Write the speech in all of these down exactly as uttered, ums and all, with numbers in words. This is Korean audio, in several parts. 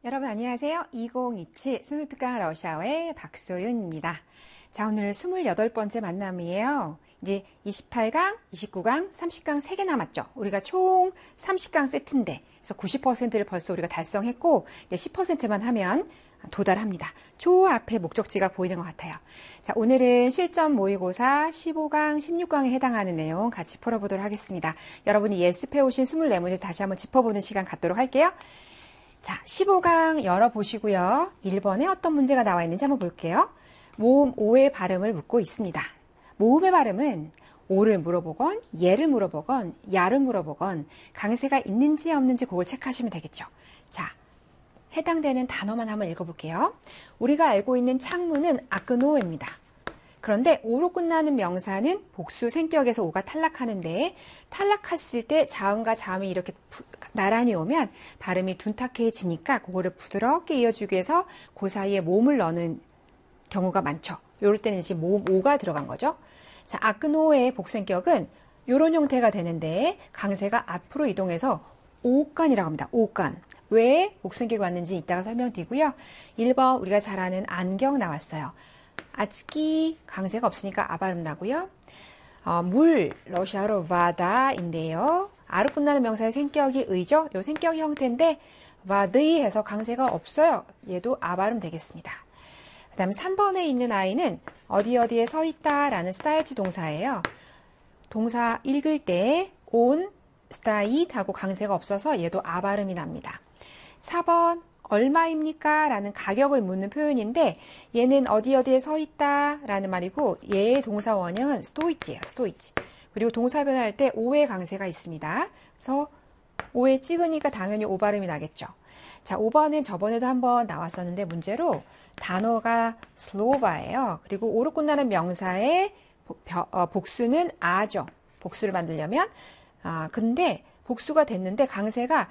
여러분 안녕하세요. 이천이십칠 순수특강 러시아어의 박소윤입니다. 자, 오늘 스물여덟 번째 만남이에요. 이제 이십팔 강, 이십구 강, 삼십 강 세 개 남았죠. 우리가 총 삼십 강 세트인데, 그래서 구십 퍼센트를 벌써 우리가 달성했고, 이제 십 퍼센트만 하면 도달합니다. 조 앞에 목적지가 보이는 것 같아요. 자, 오늘은 실전 모의고사 십오 강, 십육 강에 해당하는 내용 같이 풀어보도록 하겠습니다. 여러분이 예습해 오신 이십사 문제 다시 한번 짚어보는 시간 갖도록 할게요. 자, 십오 강 열어보시고요. 일 번에 어떤 문제가 나와 있는지 한번 볼게요. 모음 오의 발음을 묻고 있습니다. 모음의 발음은 오를 물어보건, 예를 물어보건, 야를 물어보건, 강세가 있는지 없는지 그걸 체크하시면 되겠죠. 자, 해당되는 단어만 한번 읽어볼게요. 우리가 알고 있는 창문은 아크노입니다. 그런데 오로 끝나는 명사는 복수 생격에서 오가 탈락하는데, 탈락했을 때 자음과 자음이 이렇게 부, 나란히 오면 발음이 둔탁해지니까 그거를 부드럽게 이어주기 위해서 그 사이에 모음을 넣는 경우가 많죠. 이럴 때는 이제 모음 오가 들어간 거죠. 자, 아크노의 복수생격은 이런 형태가 되는데 강세가 앞으로 이동해서 오간이라고 합니다. 오간. 왜 복수생격이 왔는지 이따가 설명드리고요. 일 번 우리가 잘 아는 안경 나왔어요. 아츠키 강세가 없으니까 아 발음 나고요. 어, 물 러시아로 바다인데요. 아로 끝나는 명사의 생격이 의죠. 요 생격 형태인데 바드이 해서 강세가 없어요. 얘도 아 발음 되겠습니다. 그 다음에 삼 번에 있는 아이는 어디 어디에 서 있다라는 스타이치 동사예요. 동사 읽을 때 온, 스타잇 하고 강세가 없어서 얘도 아 발음이 납니다. 사 번 얼마입니까? 라는 가격을 묻는 표현인데 얘는 어디 어디에 서 있다 라는 말이고 얘의 동사 원형은 스토이치예요. 스토이치. 그리고 동사 변화할 때 오의 강세가 있습니다. 그래서 오에 찍으니까 당연히 오 발음이 나겠죠. 자, 오 번은 저번에도 한번 나왔었는데 문제로 단어가 슬로바예요. 그리고 오로 끝나는 명사의 복수는 아죠. 복수를 만들려면. 아, 근데 복수가 됐는데 강세가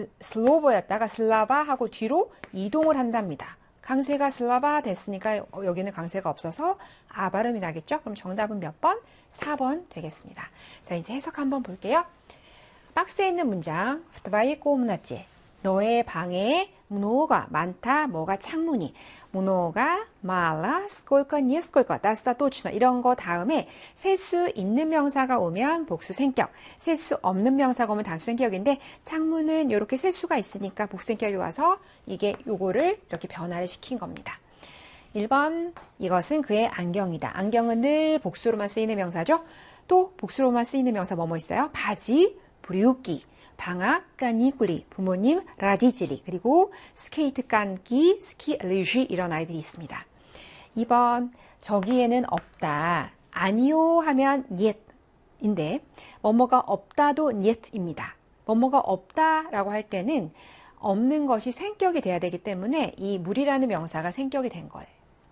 슬로버였다가 슬라바 하고 뒤로 이동을 한답니다. 강세가 슬라바 됐으니까 여기는 강세가 없어서 아 발음이 나겠죠? 그럼 정답은 몇 번? 사 번 되겠습니다. 자, 이제 해석 한번 볼게요. 박스에 있는 문장 в комнате 너의 방에 mno가 많다, 뭐가 창문이 mno가 mало, сколько, несколько, достаточно 이런 거 다음에 셀 수 있는 명사가 오면 복수 생격, 셀 수 없는 명사가 오면 단수 생격인데 창문은 이렇게 셀 수가 있으니까 복수 생격이 와서 이게 요거를 이렇게 변화를 시킨 겁니다. 일 번 이것은 그의 안경이다. 안경은 늘 복수로만 쓰이는 명사죠. 또 복수로만 쓰이는 명사 뭐뭐 있어요? 바지, 브리우기, 방학, 까니꾸리, 부모님, 라디지리, 그리고 스케이트 깐기, 스키 리쉬 이런 아이들이 있습니다. 이 번 저기에는 없다. 아니요 하면 니et인데 뭐뭐가 없다도 니et입니다. 뭐뭐가 없다라고 할 때는 없는 것이 생격이 돼야 되기 때문에 이 물이라는 명사가 생격이 된 거예요.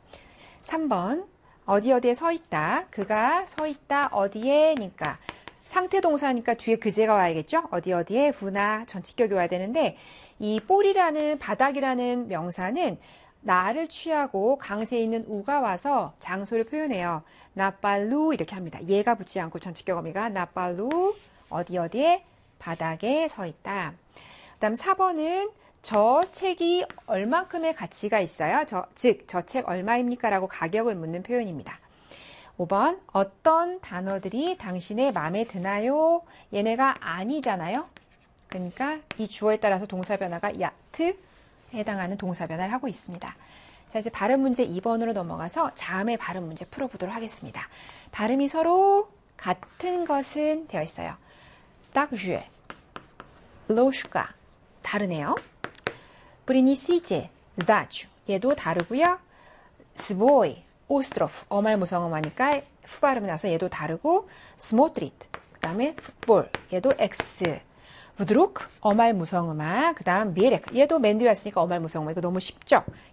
삼 번 어디 어디에 서 있다. 그가 서 있다 어디에니까 상태 동사니까 뒤에 그제가 와야겠죠? 어디 어디에 부나 전치격이 와야 되는데 이 볼이라는 바닥이라는 명사는 나를 취하고 강세 있는 우가 와서 장소를 표현해요. 나팔루 이렇게 합니다. 얘가 붙지 않고 전치격 어미가 나팔루 어디 어디에 바닥에 서 있다. 그 다음 사 번은 저 책이 얼만큼의 가치가 있어요? 저, 즉, 저 책 얼마입니까? 라고 가격을 묻는 표현입니다. 오 번 어떤 단어들이 당신의 마음에 드나요? 얘네가 아니잖아요. 그러니까 이 주어에 따라서 동사 변화가 야트 해당하는 동사 변화를 하고 있습니다. 자, 이제 발음 문제 이 번으로 넘어가서 자음의 발음 문제 풀어보도록 하겠습니다. 발음이 서로 같은 것은 되어 있어요. 딱주에, 로슈가 다르네요. 브리니시제, 자주 얘도 다르고요. 스보이 오스트로프, 어말 무성음하니까 프 발음이 나서 얘도 다르고 스모트리트, 그 다음에 풋볼, 얘도 X 부드룩, 어말 무성음화, 그 다음 미에렉, 얘도 맨 뒤에 왔으니까 어말 무성음화, 이거 너무 쉽죠?